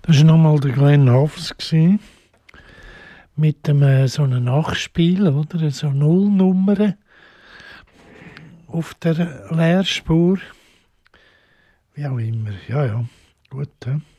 Das war nochmal der Glenn Hoffs mit dem, so einem Nachspiel, oder? So Nullnummern auf der Leerspur. Wie auch immer. Ja, ja. Gut. Ja.